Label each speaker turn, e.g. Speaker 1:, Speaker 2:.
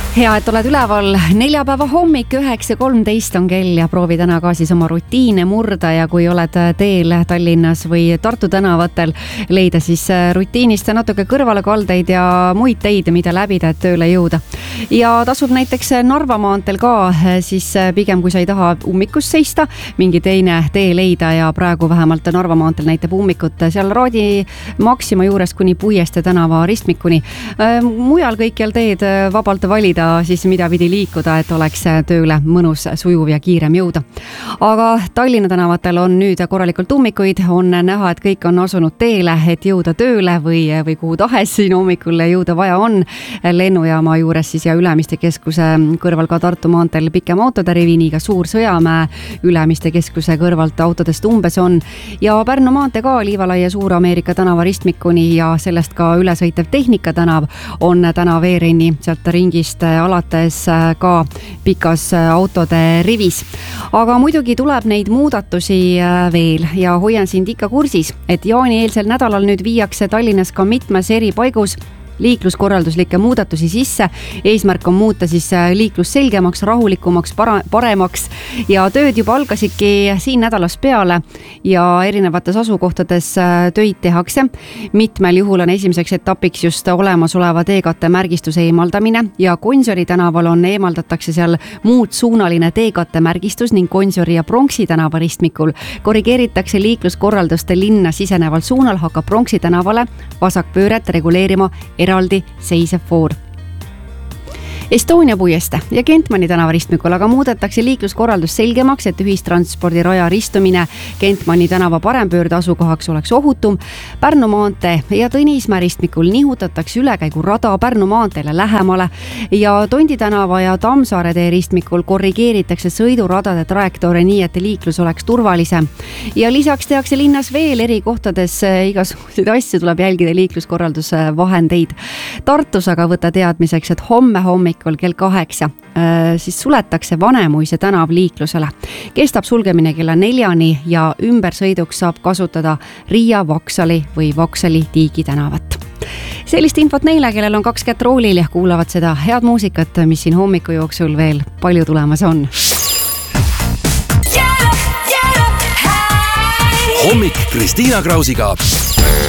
Speaker 1: Hea, et oled üleval. Neljapäeva hommik 9.13 on kell ja proovi täna ka siis oma rutiine murda ja kui oled teel Tallinnas või Tartu tänavatel, leida siis rutiinist natuke kõrvalekaldeid ja muid teid, mida läbida, et tööle jõuda. Ja tasub näiteks Narva maanteel ka, siis pigem kui sa ei taha ummikus seista, mingi teine tee leida ja praegu vähemalt Narva maanteel näitab ummikut seal Raadi Maxima juures kuni Puieste tänava ristmikuni. Mujal kõikjal teed vabalt valida siis mida pidi liikuda, et oleks tööle mõnus, sujuv ja kiirem jõuda. Aga Tallinna tänavatel on nüüd korralikult ummikuid, on näha, et kõik on asunud teele, et jõuda tööle või kuhu tahes siin hommikul jõuda vaja on. Lennujaama juures siis ja Ülemiste keskuse kõrval ka Tartu maanteel pikem autode rivi, nii ka Suur Sõjamäe Ülemiste keskuse kõrvalt autodest umbes on. Ja Pärnu maantee ka Liivalaia Suur-Ameerika tänava ristmikuni ja sellest ka ülesõitev Tehnika tänav on täna Veerenni sealt ringist alates ka pikas autode rivis. Aga muidugi tuleb neid muudatusi veel ja hoian sind ikka kursis, et jaani eelsel nädalal nüüd viiakse Tallinnas ka mitmes eri paigus liikluskorralduslikke muudatusi sisse. Eesmärk on muuta siis liiklus selgemaks, rahulikumaks, paremaks ja tööd juba algasidki siin nädalas peale ja erinevates asukohtades töid tehakse. Mitmel juhul on esimeseks etapiks just olemasoleva teekatte märgistuse eemaldamine ja Gonsiori tänaval eemaldatakse seal muud suunaline teekatte märgistus ning Gonsiori ja Pronksi tänava ristmikul korrigeeritakse liikluskorralduste linna siseneval suunal, hakkab Pronksi tänavale vasakpööret reguleerima eraldi seisev voor. Estonia Puieste ja Kentmani tänava ristmikul aga muudetakse liikluskorraldus selgemaks, et ühistranspordi raja ristumine Kentmani tänava parempöörde asukohaks oleks ohutum. Pärnu maantee ja Tõnismäe ristmikul nihutatakse ülekäigu rada Pärnu maanteele lähemale ja Tondi tänava ja Tammsaare tee ristmikul korrigeeritakse sõiduradade trajektoore nii, et liiklus oleks turvalisem. Ja lisaks tehakse linnas veel eri kohtades igasuguseid asju, tuleb jälgida liikluskorralduse vahendeid. Tartus aga võtta teadmiseks, et homme hommikul kell 8 siis suletakse Vanemuise tänav liiklusele. Kestab sulgemine kella 4 ja ümbersõiduks saab kasutada Riia, Vaksali või Vaksali-Tiigi tänavat. Sellist infot neile, kellel on 2 kätt roolil ja kuulavad seda head muusikat, mis siin hommiku jooksul veel palju tulemas on.
Speaker 2: Hommik Kristiina Krausiga.